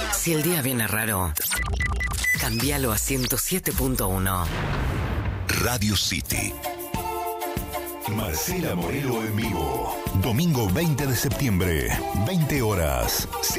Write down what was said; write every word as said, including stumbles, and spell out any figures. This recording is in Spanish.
Si el día viene raro, cambialo a ciento siete punto uno. Radio City. Marcela Morelo en vivo. Domingo veinte de septiembre, veinte horas.